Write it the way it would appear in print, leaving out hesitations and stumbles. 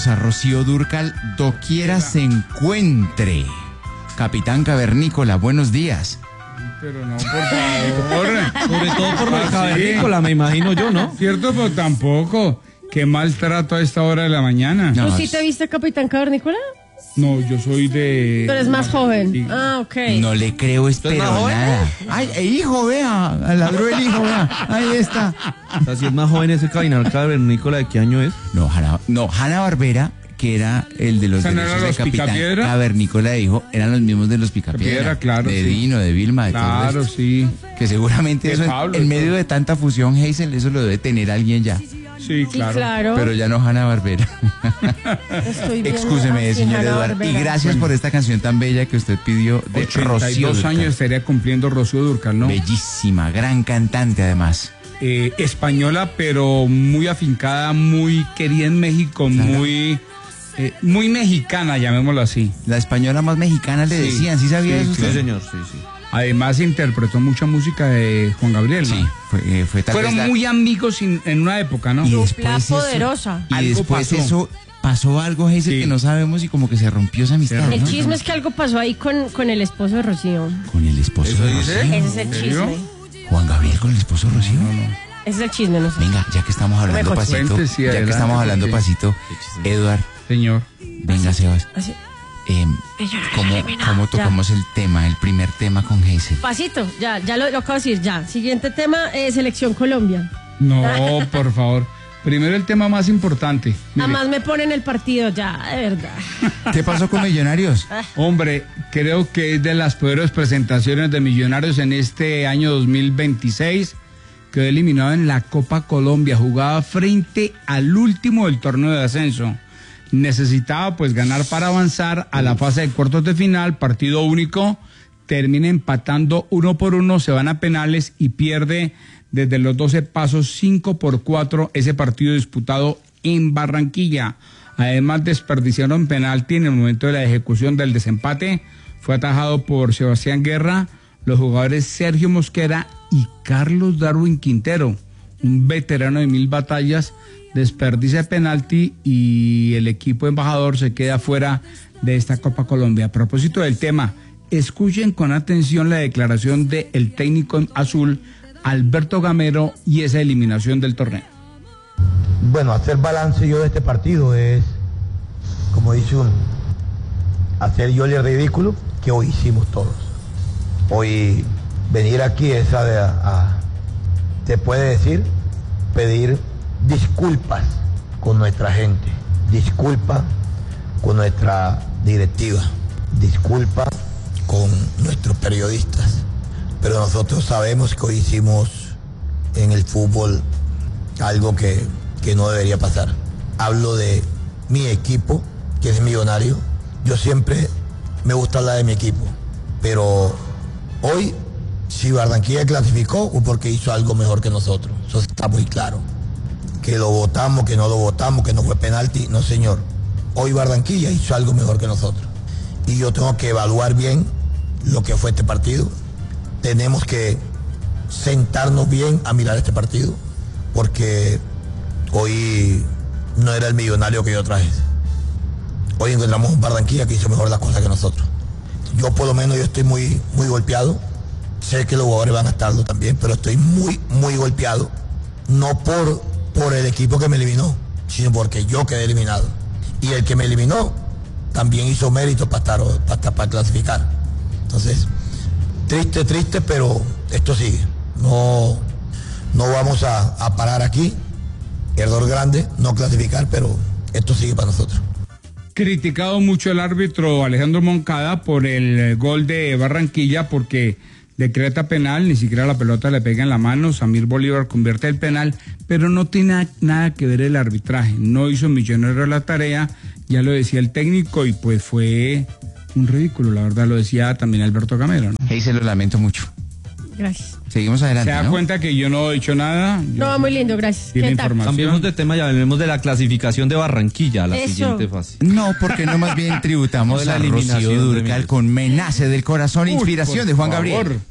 cumpleaños a Rocío Dúrcal, doquiera se encuentre. Capitán Cavernícola, buenos días. Pero no, por favor. Sobre todo por la cavernícola, me imagino yo, ¿no? Cierto, pero tampoco. Qué maltrato a esta hora de la mañana. No, ¿Tú sí te viste Capitán Cavernícola? No, yo soy de... Tú eres más joven. Sí. Ah, ok. No le creo, espero nada. Ay, hijo, vea, ladró el hijo, vea. Ahí está. O sea, si es más joven ese Capitán Cavernícola, ¿de qué año es? No, Hanna-Barbera, que era el de los ¿Esa no derechos eran de los Capitán Picapiedra? Cavernícola, dijo, eran los mismos de los Picapiedra. Piedra, claro, de sí. Dino, de Vilma, de todo Claro, esto. sí. Que seguramente De eso Pablo, en y medio todo. de tanta fusión, Hazel, eso lo debe tener alguien ya. Sí, Sí, claro. claro. Pero ya no Hanna-Barbera. Estoy viendo Excúseme, así señor Eduardo. Y Hanna-Barbera. gracias por esta canción tan bella que usted pidió de Rocío 82 Dúrcal. años estaría cumpliendo Rocío Dúrcal, ¿no? Bellísima, gran cantante además. Española, pero muy afincada, muy querida en México, Claro. muy mexicana, llamémoslo así. La española más mexicana le Sí, decían, ¿sí sabía sí, eso usted? Sí, señor, sí, sí. Además interpretó mucha música de Juan Gabriel, ¿no? Sí, fue tal Fueron vez la- muy amigos en una época, ¿no? y Dupla después eso- poderosa. Y Algo después pasó. eso pasó algo, Hazel, Sí. que no sabemos y como que se rompió esa amistad, Se El ¿no? chisme es que algo pasó ahí con el esposo de Rocío. Con el esposo ¿Eso de dice? Rocío. Ese es el ¿En serio? chisme. Juan Gabriel con el esposo de Rocío. Ese es el chisme, no sé. Venga, ya que estamos hablando Mejor. pasito, Cuente, sí, ya que adelante, estamos hablando porque- pasito, Eduard, Señor. venga, Sebas. Así. ¿Cómo tocamos el tema, el primer tema con Hazel? Pasito, ya lo acabo de decir, ya. Siguiente tema, Selección Colombia. No, por favor. Primero el tema más importante. Mire, Además me ponen el partido, ya, de verdad. ¿Qué pasó con Millonarios? hombre, creo que es de las peores presentaciones de Millonarios en este año 2026. Quedó eliminado en la Copa Colombia. Jugaba frente al último del torneo de ascenso. Necesitaba pues ganar para avanzar a la fase de cuartos de final, partido único. Termina empatando 1-1, se van a penales y pierde desde los 12 pasos 5-4 ese partido disputado en Barranquilla. Además desperdiciaron penalti en el momento de la ejecución del desempate. Fue atajado por Sebastián Guerra, los jugadores Sergio Mosquera y Carlos Darwin Quintero, un veterano de 1000 batallas, desperdicia penalti y el equipo embajador se queda fuera de esta Copa Colombia. A propósito del tema, escuchen con atención la declaración del técnico azul, Alberto Gamero, y esa eliminación del torneo. Bueno, hacer balance yo de este partido es, como dice uno, hacer yo el ridículo que hoy hicimos todos. Hoy venir aquí es se puede decir, pedir disculpas con nuestra gente, disculpas con nuestra directiva, disculpas con nuestros periodistas. Pero nosotros sabemos que hoy hicimos en el fútbol algo que no debería pasar. Hablo de mi equipo, que es Millonario. Yo siempre me gusta hablar de mi equipo, pero hoy, si Barranquilla clasificó, fue porque hizo algo mejor que nosotros. Eso está muy claro. Que lo votamos, que no lo votamos, que no fue penalti. No, señor. Hoy Barranquilla hizo algo mejor que nosotros. Y yo tengo que evaluar bien lo que fue este partido. Tenemos que sentarnos bien a mirar este partido, porque hoy no era el Millonario que yo traje. Hoy encontramos un Barranquilla que hizo mejor las cosas que nosotros. Yo por lo menos yo estoy muy golpeado. Sé que los jugadores van a estarlo también, pero estoy muy golpeado. No por el equipo que me eliminó, sino porque yo quedé eliminado. Y el que me eliminó también hizo méritos para clasificar. Entonces, triste, pero esto sigue. No vamos a parar aquí. Error grande, no clasificar, pero esto sigue para nosotros. Criticado mucho el árbitro Alejandro Moncada por el gol de Barranquilla, porque decreta penal, ni siquiera la pelota le pega en la mano. Samir Bolívar convierte el penal, pero no tiene nada que ver el arbitraje. No hizo Millonario la tarea, ya lo decía el técnico, y pues fue un ridículo, la verdad, lo decía también Alberto Gamero, ¿no? Hazel, lo lamento mucho. Gracias. Seguimos Se adelante, da ¿no? cuenta que yo no he dicho nada. No, muy lindo, gracias. Tiene ¿Qué tal? información. Cambiemos de tema y hablemos de la clasificación de Barranquilla, la Eso. siguiente fase. No, porque no más bien tributamos De la a Rocío eliminación de Dúrcal Millonarios. con Menace del Corazón, Uy, inspiración por de Juan favor. Gabriel.